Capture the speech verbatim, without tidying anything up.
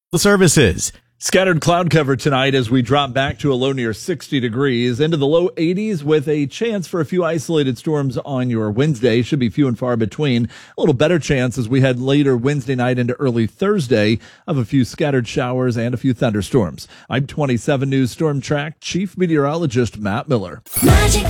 The services. Scattered cloud cover tonight as we drop back to a low near sixty degrees into the low eighties with a chance for a few isolated storms on your Wednesday. Should be few and far between. A little better chance as we head later Wednesday night into early Thursday of a few scattered showers and a few thunderstorms. I'm twenty-seven News Storm Track Chief Meteorologist Matt Miller. Magic.